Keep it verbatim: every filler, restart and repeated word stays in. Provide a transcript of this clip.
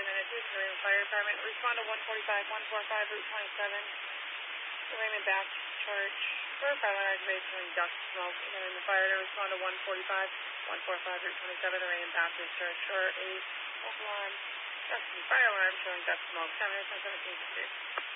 Charlie nine two, the Raymond Fire Department. Respond to one forty-five, one forty-five, Route twenty-seven. The Raymond Baptist Church. For fire alarm activation and duct smoke. The Raymond Fire to respond to one forty-five, one forty-five, Route twenty-seven, the Raymond Baptist Church. For a smoke alarm, fire alarm showing duct smoke. seven seventeen.